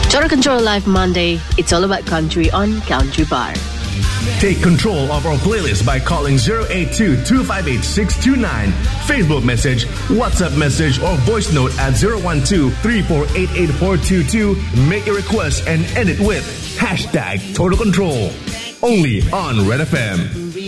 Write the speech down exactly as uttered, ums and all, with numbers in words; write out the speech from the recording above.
Total Control Live Monday. It's all about country on Country Bar. Take control of our playlist by calling zero eight two, two five eight, six two nine. Facebook message, WhatsApp message, or voice note at zero one two, three four eight eight four two two. Make a request and end it with hashtag Total Control. Only on Red F M.